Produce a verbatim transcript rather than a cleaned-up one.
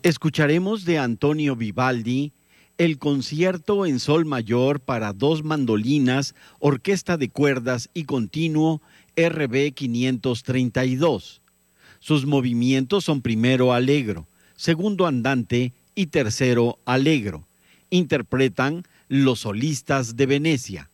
Escucharemos de Antonio Vivaldi el concierto en sol mayor para dos mandolinas, orquesta de cuerdas y continuo R B quinientos treinta y dos. Sus movimientos son primero allegro, segundo andante y tercero allegro. Interpretan los solistas de Venecia.